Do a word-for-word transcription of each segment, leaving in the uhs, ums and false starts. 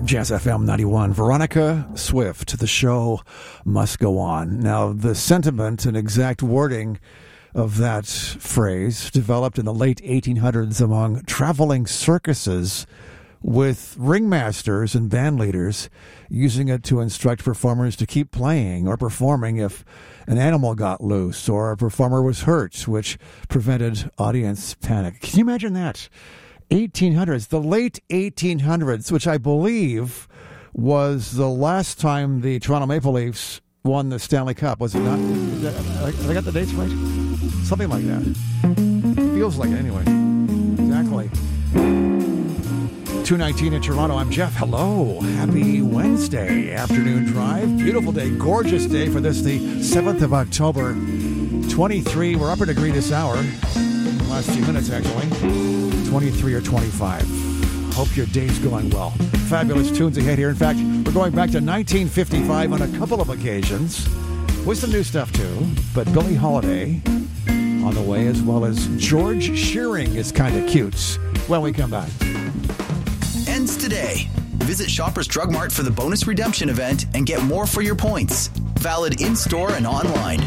Jazz F M ninety-one. Veronica Swift, the show must go on. Now, the sentiment and exact wording of that phrase developed in the late eighteen hundreds among traveling circuses, with ringmasters and band leaders using it to instruct performers to keep playing or performing if an animal got loose or a performer was hurt, which prevented audience panic. Can you imagine that? eighteen hundreds, the late eighteen hundreds, which I believe was the last time the Toronto Maple Leafs won the Stanley Cup. Was it not? Have I got the dates right? Something like that. Feels like it anyway. Exactly. two nineteen in Toronto. I'm Jeff. Hello. Happy Wednesday afternoon drive. Beautiful day. Gorgeous day for this, the seventh of October, twenty-three. We're up a degree this hour. Last few minutes, actually. twenty-three or twenty-five. Hope your day's going well. Fabulous tunes ahead here. In fact, we're going back to nineteen fifty-five on a couple of occasions with some new stuff too. But Billie Holiday on the way, as well as George Shearing is kind of cute when we come back. Ends today. Visit Shoppers Drug Mart for the bonus redemption event and get more for your points. Valid in-store and online.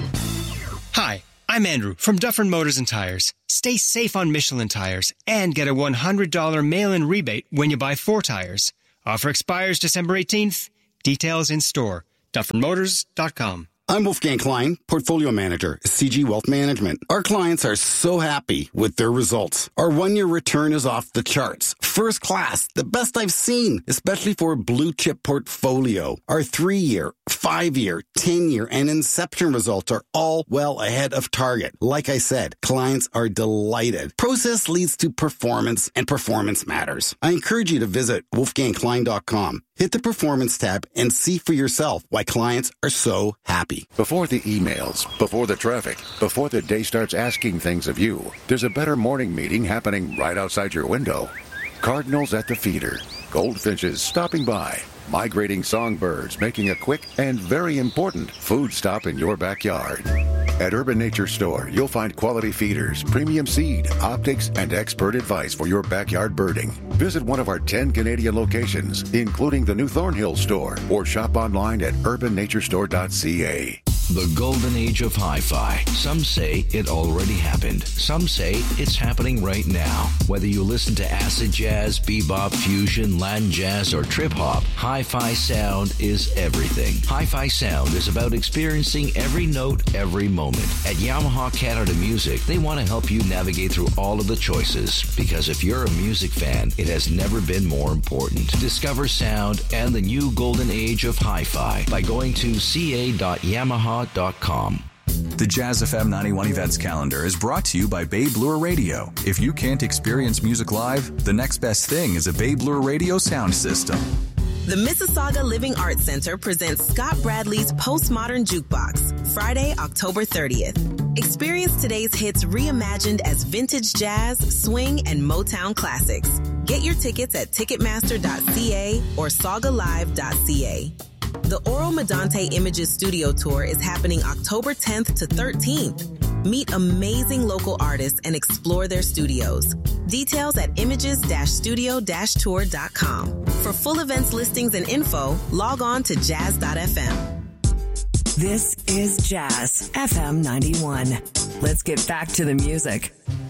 Hi, I'm Andrew from Dufferin Motors and Tires. Stay safe on Michelin tires and get a one hundred dollars mail-in rebate when you buy four tires. Offer expires December eighteenth. Details in store. Dufferin Motors dot com. I'm Wolfgang Klein, Portfolio Manager, C G Wealth Management. Our clients are so happy with their results. Our one-year return is off the charts. First class, the best I've seen, especially for a blue-chip portfolio. Our three-year, five-year, ten-year, and Inception results are all well ahead of target. Like I said, clients are delighted. Process leads to performance, and performance matters. I encourage you to visit wolfgang klein dot com. Hit the Performance tab and see for yourself why clients are so happy. Before the emails, before the traffic, before the day starts asking things of you, there's a better morning meeting happening right outside your window. Cardinals at the feeder, goldfinches stopping by, migrating songbirds making a quick and very important food stop in your backyard. At Urban Nature Store, you'll find quality feeders, premium seed, optics, and expert advice for your backyard birding. Visit one of our ten Canadian locations, including the new Thornhill store, or shop online at urban nature store dot c a. The golden age of hi-fi. Some say it already happened. Some say it's happening right now. Whether you listen to acid jazz, bebop, fusion, Latin jazz, or trip-hop, hi-fi sound is everything. Hi-fi sound is about experiencing every note, every moment. At Yamaha Canada Music, they want to help you navigate through all of the choices. Because if you're a music fan, it has never been more important. Discover sound and the new golden age of hi-fi by going to c a dot yamaha dot com. The Jazz F M ninety-one events calendar is brought to you by Babe Lure Radio. If you can't experience music live, the next best thing is a Babe Lure Radio sound system. The Mississauga Living Arts Center presents Scott Bradley's Postmodern Jukebox, Friday, October thirtieth. Experience today's hits reimagined as vintage jazz, swing, and Motown classics. Get your tickets at ticketmaster dot c a or saga live dot c a. The Oro Medante Images Studio Tour is happening October tenth to thirteenth. Meet amazing local artists and explore their studios. Details at images dash studio dash tour dot com. For full events listings and info, log on to jazz dot f m. This is Jazz F M ninety-one. Let's get back to the music.